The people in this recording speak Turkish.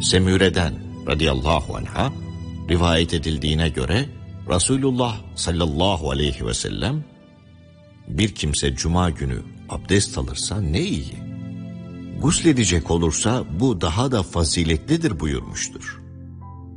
Semüre'den radıyallahu anha rivayet edildiğine göre Resulullah sallallahu aleyhi ve sellem, bir kimse cuma günü abdest alırsa ne iyi, gusledecek olursa bu daha da faziletlidir buyurmuştur.